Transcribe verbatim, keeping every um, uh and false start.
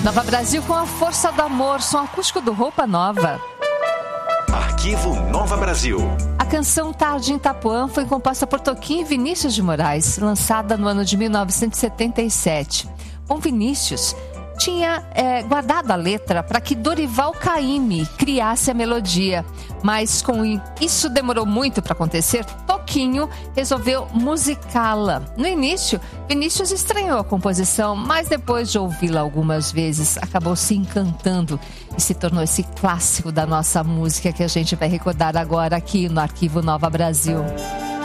Nova Brasil com a força do amor, som acústico do Roupa Nova. Arquivo Nova Brasil. A canção Tarde em Itapuã foi composta por Toquinho e Vinícius de Moraes, lançada no ano de mil novecentos e setenta e sete. Bom, Vinícius tinha é, guardado a letra para que Dorival Caymmi criasse a melodia, mas com isso demorou muito para acontecer. Toquinho resolveu musicá-la. No início, Vinícius estranhou a composição, mas depois de ouvi-la algumas vezes, acabou se encantando e se tornou esse clássico da nossa música que a gente vai recordar agora aqui no Arquivo Nova Brasil.